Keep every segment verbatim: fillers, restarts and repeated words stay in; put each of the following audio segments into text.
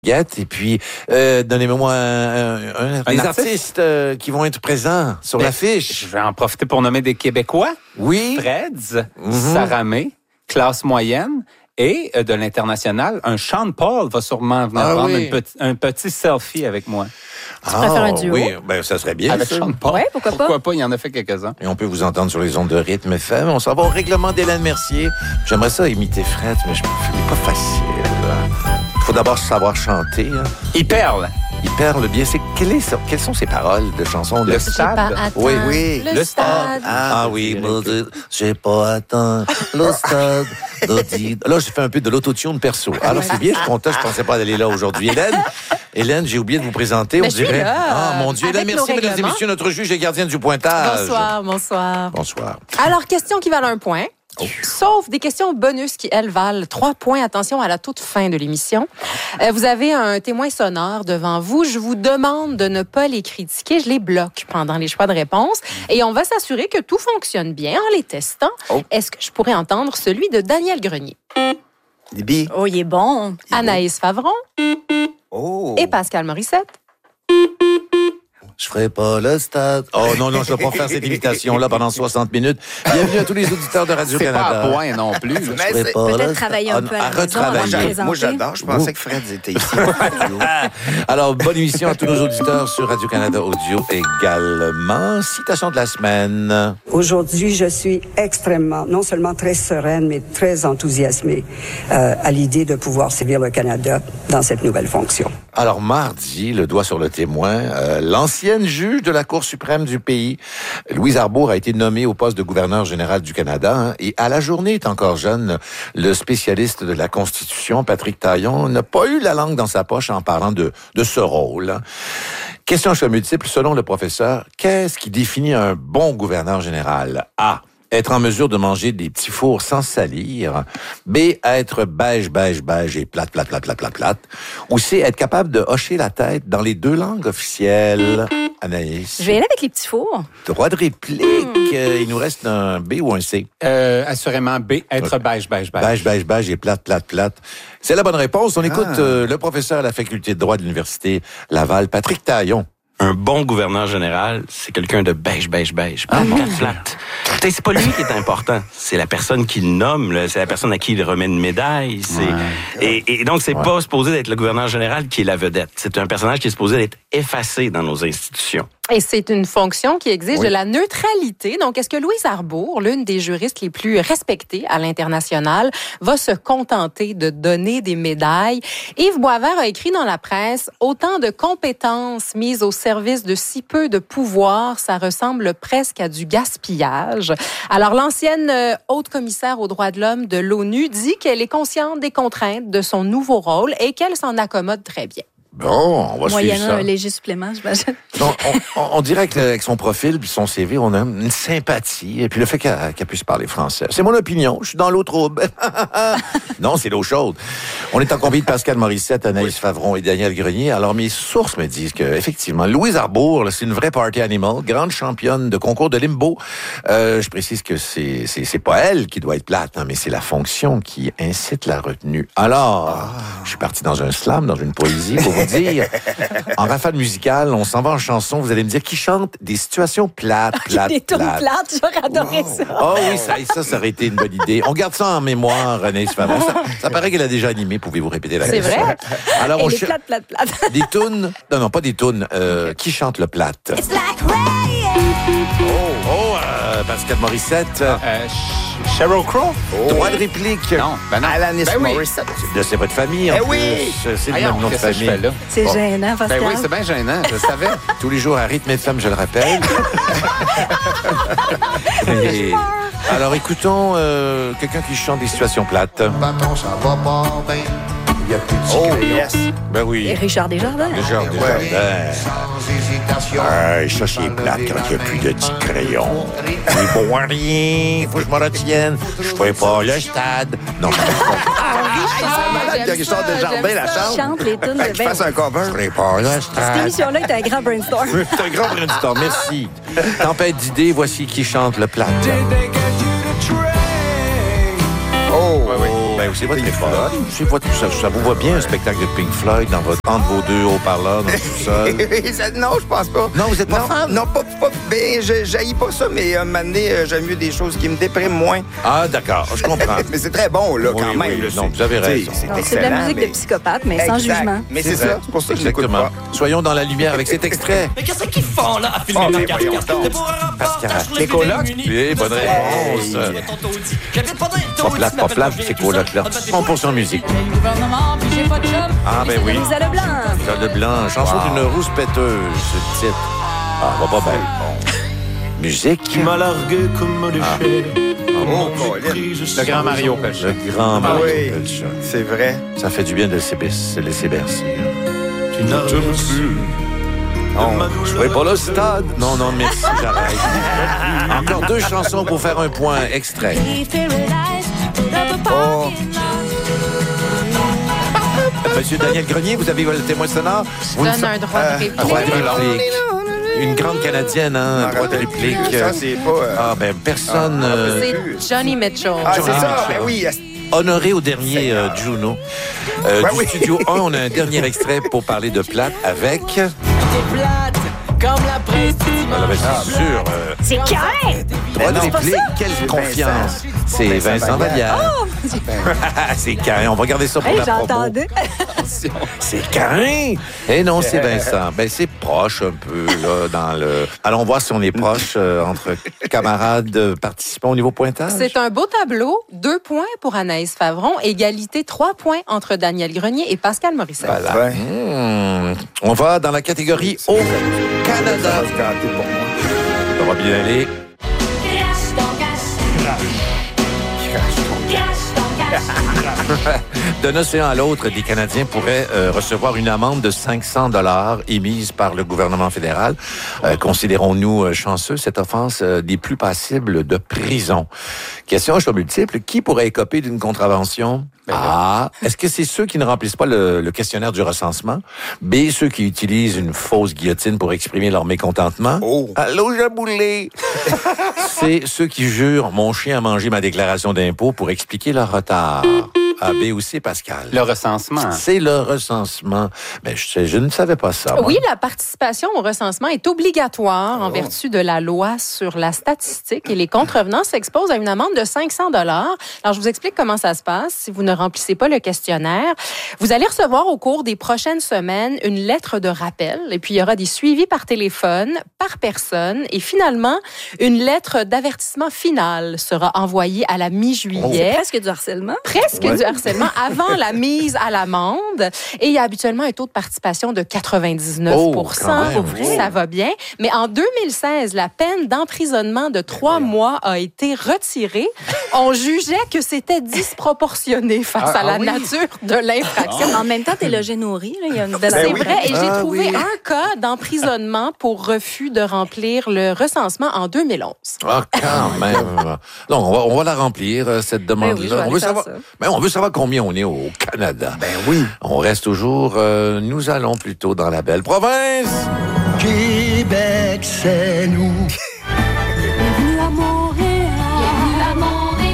Guette, et puis euh, donnez-moi un, un, un, Un les artiste? artistes euh, qui vont être présents sur Ben, l'affiche. Je vais en profiter pour nommer des Québécois. Oui. Freds, Mhm. Saramé, classe moyenne. Et euh, de l'international, un Sean Paul va sûrement venir Ah, prendre oui. une petit- un petit selfie avec moi. Ah, préfères un duo? oui, ben ça serait bien. Avec ça. Sean Paul. Ouais, pourquoi pas? Pourquoi pas? Il en a fait quelques-uns. Et on peut vous entendre sur les ondes de rythme F M. On s'en va au règlement d'Hélène Mercier. J'aimerais ça imiter Fred, mais je c'est pas facile. Il faut d'abord savoir chanter. hein. Il perle. Il perle bien. C'est quelle est, quelles sont ces paroles de chansons de Le J'ai stade. pas atteint Oui, oui. le, Le stade. stade. Ah, oui, mais j'ai pas atteint le stade. d'audi- Là, j'ai fait un peu de l'autotune perso. Alors, c'est bien, je suis content, je pensais pas d'aller là aujourd'hui. Hélène, Hélène, j'ai oublié de vous présenter. Mais on je suis dirait. là, Ah, mon Dieu, Hélène, avec merci, nos mesdames et règlements. messieurs, notre juge et gardienne du pointage. Bonsoir, bonsoir. Bonsoir. Alors, question qui valent un point. Sauf des questions bonus qui, elles, valent trois points. Attention à la toute fin de l'émission. Euh, vous avez un témoin sonore devant vous. Je vous demande de ne pas les critiquer. Je les bloque pendant les choix de réponse. Et on va s'assurer que tout fonctionne bien en les testant. Oh. Est-ce que je pourrais entendre celui de Daniel Grenier, Des billes. Oh, il est bon. Anaïs Favron Oh. et Pascal Morissette? Je ferai pas le stade. Oh non, non, je vais pas faire cette imitation-là pendant soixante minutes. Bienvenue à tous les auditeurs de C'est pas Radio-Canada. à point non plus. là. Je ferai pas Peut-être le travailler stade. un peu à À la maison retravailler. avant de présenter. Moi, j'adore. Je pensais que Fred était ici. Alors, bonne émission à tous nos auditeurs sur Radio-Canada Audio également. Citation de la semaine. Aujourd'hui, je suis extrêmement, non seulement très sereine, mais très enthousiasmée euh, à l'idée de pouvoir servir le Canada dans cette nouvelle fonction. Alors, mardi, le doigt sur le témoin, euh, l'ancienne juge de la Cour suprême du pays, Louise Arbour, a été nommée au poste de gouverneur général du Canada. hein, et à la journée est encore jeune, le spécialiste de la Constitution, Patrick Taillon, n'a pas eu la langue dans sa poche en parlant de, de ce rôle. hein. Question choix multiple, selon le professeur, qu'est-ce qui définit un bon gouverneur général? A. Être en mesure de manger des petits fours sans salir. B. Être beige, beige, beige et plate, plate, plate, plate, plate, plate. Ou C. Être capable de hocher la tête dans les deux langues officielles. Anaïs. Je vais y aller avec les petits fours. Droit de réplique. Euh, il nous reste un B ou un C. Euh, assurément B, être beige, beige, beige. Beige, beige, beige et plate, plate, plate. C'est la bonne réponse. On écoute euh, le professeur à la faculté de droit de l'Université Laval, Patrick Taillon. Un bon gouverneur général, c'est quelqu'un de beige, beige, beige. Ah, mon Plate, Dieu. plate. Tu sais, c'est pas lui qui est important. C'est la personne qui le nomme, là. C'est la personne à qui il remet une médaille. C'est... Et, et donc, c'est Ouais. pas supposé d'être le gouverneur général qui est la vedette. C'est un personnage qui est supposé d'être effacé dans nos institutions. Et c'est une fonction qui exige Oui. de la neutralité. Donc, est-ce que Louise Arbour, l'une des juristes les plus respectées à l'international, va se contenter de donner des médailles? Yves Boisvert a écrit dans la presse, « Autant de compétences mises au service de si peu de pouvoir, ça ressemble presque à du gaspillage. » Alors, l'ancienne euh, haute commissaire aux droits de l'homme de l'ONU dit qu'elle est consciente des contraintes de son nouveau rôle et qu'elle s'en accommode très bien. Bon, on va suivre Moyennant ça. un léger supplément, j'imagine. Donc, on, on, on dirait qu'avec son profil puis son C V, on a une sympathie. Et puis le fait qu'elle qu'elle puisse parler français. C'est mon opinion. Je suis dans l'eau trouble. Non, c'est l'eau chaude. On est en compagnie de Pascal Morissette, Anaïs Favron et Daniel Grenier. Alors, mes sources me disent que, effectivement, Louise Arbour, là, c'est une vraie party animal, grande championne de concours de limbo. Euh, je précise que c'est, c'est, c'est pas elle qui doit être plate, hein, mais c'est la fonction qui incite la retenue. Alors, je suis parti dans un slam, dans une poésie, pour vous dire, en rafale musicale, on s'en va en chanson, vous allez me dire qui chante des situations plates, plates, Des tours plates. plates, j'aurais adoré ça. Oh oui, ça, ça, ça aurait été une bonne idée. On garde ça en mémoire, René Favron. Ça, ça paraît qu'elle a déjà animé. Pouvez-vous répéter la C'est question? vrai? Alors, Et on les ch- plates, plates, plates. des tunes. Non, non, pas des tunes. Euh, qui chante le plate? Oh, oh, euh, Pascal Morissette. Euh, Sh- Sheryl Crow? Droit de réplique. Non, ben non. Alanis Ben oui. Morissette. De c'est votre famille, en Eh plus. oui! C'est le Voyons, même nom de qu'est-ce que je famille. fais là? C'est Bon. gênant, Pascal. Ben oui, c'est bien gênant, je savais. Tous les jours à Rythme F M, je le rappelle. Et- alors, écoutons euh, quelqu'un qui chante des situations plates. Patron, ça va pas bien. Il y a plus de Oh, crayon. yes. Ben oui. Et Richard Desjardins. Déjà, Ouais. déjà. Sans hésitation. Hey, ça, c'est plate quand il n'y a plus de petits crayons. Mais bon, rien, faut que je me retienne. Je fais pas le stade. Non, je C'est malade que Richard Desjardins la chante. Chante les tunes Fait de qu'il fasse Ben. un cover. ferai pas le Cette stade. émission-là était un grand brainstorm. C'est un grand brainstorm, merci. Tempête d'idées, voici qui chante le plat. Oh, Oui, oui. Ben c'est votre époque. C'est votre, ça, ça vous va bien, un spectacle de Pink Floyd dans votre, entre vos deux haut-parleurs, dans tout ça? Non, je pense pas. Non, vous êtes pas non, fan? Non, pas, pas ben, je j'haïs pas ça, mais à un moment donné, euh, j'aime mieux des choses qui me dépriment moins. Ah, d'accord, je comprends. Mais c'est très bon, là, Oui, quand même. oui, là, non, c'est- vous avez raison. c'est- C'est Donc, c'est excellent. de la musique mais... de psychopathe, mais sans Exact. jugement. Mais c'est ça, c'est pour ça que je l'écoute Exactement. pas. Soyons dans la lumière avec cet extrait. Mais qu'est-ce qu'ils font là à filmer Oh, la mais carte? voyons donc. C'est pour un reportage Pascal. sur Les colocs? Oui, bonne réponse. Pas plate, pas plate, ces colocs-là. cent pour cent musique. Ah, ben oui. Lisa Leblanc. Lisa Leblanc, chanson d'une rousse péteuse, ce titre. Ah, va pas bien. Musique. Qui m'a largué comme des chais. Oh, Colin. Le grand Mario Pelchat. Le grand Mario Oui, Pelchat. c'est vrai. Ça fait du bien de se laisser- se laisser bercer. Tu n'as reçu Non, ma je douleur. vais pas le stade. Non, non, merci, j'arrête. Encore deux chansons pour faire un point. Extrait. Oh, Monsieur Daniel Grenier, vous avez le témoin sonore. Vous Donne ne fa- un droit de euh, réplique. droit de réplique. Une grande Canadienne, hein, droit de réplique. Ça, c'est pas... euh, Ah, ben, personne... euh, C'est Johnny Mitchell. Ah, c'est Johnny ça, Mitchell. ben oui. honoré au dernier euh, Juno. Euh, Ben du oui. Studio un, on a un dernier extrait pour parler de plate avec... Comme la presse du Voilà, ben, dimanche. c'est sûr. euh, C'est carré! droit de non, réplique, quelle C'est confiance. C'est Vincent Vincent Vallière. Vallière. C'est carré. On va garder ça pour Hey, la promo. j'entendais. C'est carré. Eh non, c'est Vincent. Ben, c'est proche un peu, là, dans le... Allons voir si on est proche euh, entre camarades euh, participants au niveau pointage. C'est un beau tableau. Deux points pour Anaïs Favron. Égalité, trois points entre Daniel Grenier et Pascal Morissette. Voilà. Ouais. Mmh. On va dans la catégorie au Canada. Ça va se gâter pour moi. Ça va bien aller. D'un océan à l'autre, des Canadiens pourraient euh, recevoir une amende de cinq cents dollars émise par le gouvernement fédéral. Euh, considérons-nous euh, chanceux cette offense euh, des plus passibles de prison. Question à choix multiple. Qui pourrait écoper d'une contravention? A. Est-ce que c'est ceux qui ne remplissent pas le, le questionnaire du recensement? B. Ceux qui utilisent une fausse guillotine pour exprimer leur mécontentement? Oh. Allô, Jaboulé! C'est ceux qui jurent « Mon chien a mangé ma déclaration d'impôt » pour expliquer leur retard. A, B ou C, Pascal? Le recensement. C'est le recensement. Mais je, sais- je ne savais pas ça. moi. Oui, la participation au recensement est obligatoire en vertu de la loi sur la statistique et les contrevenants s'exposent à une amende de cinq cents dollars. Alors, je vous explique comment ça se passe. Si vous ne remplissez pas le questionnaire, vous allez recevoir au cours des prochaines semaines une lettre de rappel et puis il y aura des suivis par téléphone, par personne et finalement, une lettre d'avertissement final sera envoyée à la mi-juillet. Presque du harcèlement. Presque du harcèlement avant la mise à l'amende. Et il y a habituellement un taux de participation de quatre-vingt-dix-neuf pour cent. Oh, quand même, Pour oh. Ça va bien. Mais en deux mille seize, la peine d'emprisonnement de trois mois a été retirée. On jugeait que c'était disproportionné face Ah, à la ah oui. nature de l'infraction. En même temps, t'es logé nourri. Là. Il y a une belle C'est Ben oui. vrai. Et j'ai Ah, trouvé oui. un cas d'emprisonnement pour refus de remplir le recensement en deux mille onze. Ah, quand même. Non, on va, on va la remplir, euh, cette demande-là. Ben oui, je vais on, aller veut faire savoir, ça. ben, on veut savoir combien on est au Canada. Ben oui. On reste toujours, euh, nous allons plutôt dans la belle province. Québec, c'est nous. Bienvenue à Montréal. Bienvenue à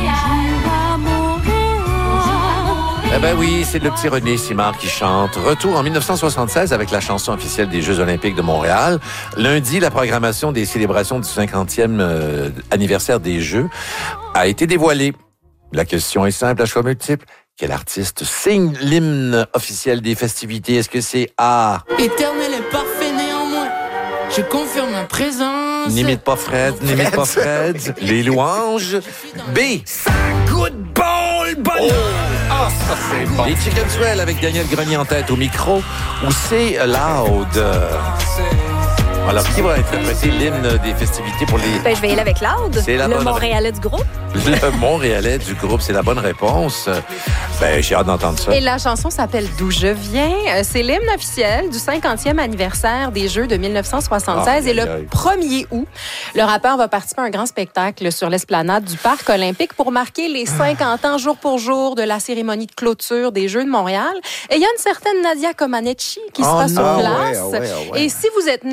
Montréal. Eh ben oui, c'est le petit René Simard qui chante. Retour en dix-neuf cent soixante-seize avec la chanson officielle des Jeux olympiques de Montréal. Lundi, la programmation des célébrations du cinquantième euh, anniversaire des Jeux a été dévoilée. La question est simple, à choix multiple. Quel artiste signe l'hymne officiel des festivités? Est-ce que c'est A, Éternel et parfait néanmoins, je confirme ma présence. n'imite pas Fred, n'imite pas Fred, les louanges? B, Good ball, bonheur. Ah, ça c'est bon. Les Chicken Swell avec Daniel Grenier en tête au micro. Ou c'est Loud? Alors, qui va interpréter l'hymne des festivités pour les... Ben, je vais y aller avec Loud, C'est la le bonne- Montréalais du groupe. Le Montréalais du groupe, c'est la bonne réponse. Ben, j'ai hâte d'entendre ça. Et la chanson s'appelle D'où je viens. Euh, C'est l'hymne officiel du cinquantième anniversaire des Jeux de dix-neuf cent soixante-seize. Aïe, Et aïe, le aïe. premier août, le rappeur va participer à un grand spectacle sur l'esplanade du Parc olympique pour marquer les cinquante ans jour pour jour de la cérémonie de clôture des Jeux de Montréal. Et il y a une certaine Nadia Comaneci qui Oh sera non. sur Ah place. ouais, ah ouais, ah ouais. Et si vous êtes né entre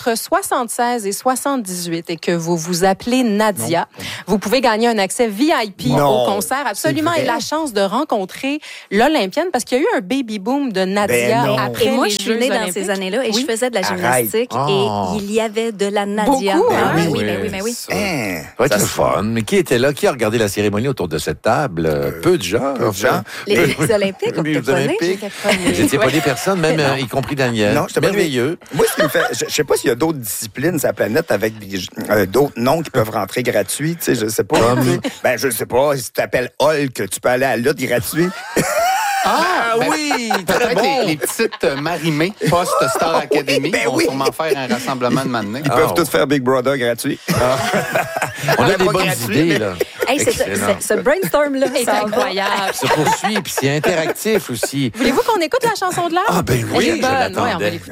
entre soixante-seize et soixante-dix-huit et que vous vous appelez Nadia, non. vous pouvez gagner un accès V I P non. au concert, absolument, et la chance de rencontrer l'Olympienne, parce qu'il y a eu un baby boom de Nadia ben après Et moi, les je suis Jeux née olympiques. dans ces années-là et oui. je faisais de la gymnastique oh. et il y avait de la Nadia. Beaucoup, ben, hein? oui, oui, oui, oui, ben oui, ben oui. Hein, ça va être fun. Mais qui était là? Qui a regardé la cérémonie autour de cette table? Euh, peu de gens. Peu de gens. Les, les Olympiques, on les Olympiques. Vous n'étiez pas des personnes, même euh, y compris Daniel. Non, c'était merveilleux. Moi, ce qui me fait, je, je sais pas s'il y a d'autres disciplines sur la planète avec des, euh, d'autres noms qui peuvent rentrer gratuits. Tu sais, je sais pas. Comme... Ben, je sais pas. Si tu t'appelles Hulk, tu peux aller à la lutte gratuit. Ah, ben, oui! Peut-être bon. les, les petites euh, marimées post-Star Academy ben vont oui. sûrement faire un rassemblement de matinée. Ils ah, peuvent oh. tous faire Big Brother gratuit. Ah. On a des bonnes gratuit, idées, là. Hey, c'est, c'est, ce brainstorm-là, c'est incroyable. Ça poursuit, puis c'est interactif aussi. Voulez-vous qu'on écoute la chanson de l'heure? Ah, ben oui, Elle est bonne. Ouais, on va l'écouter.